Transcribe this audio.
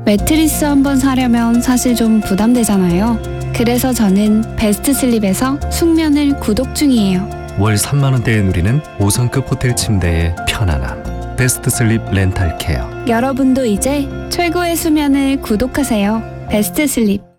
매트리스 한번 사려면 사실 좀 부담되잖아요. 그래서 저는 베스트 슬립에서 숙면을 구독 중이에요. 월 3만 원대에 누리는 5성급 호텔 침대의 편안함. 베스트 슬립 렌탈 케어. 여러분도 이제 최고의 수면을 구독하세요. 베스트 슬립.